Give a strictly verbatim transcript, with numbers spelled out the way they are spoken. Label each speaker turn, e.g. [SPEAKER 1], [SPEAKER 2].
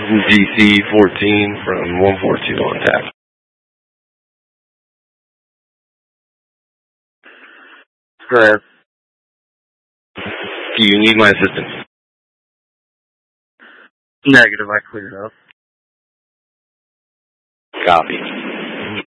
[SPEAKER 1] D C fourteen from one four two on tap.
[SPEAKER 2] Go ahead.
[SPEAKER 1] Do you need my assistance?
[SPEAKER 2] Negative, I cleared up.
[SPEAKER 1] Copy.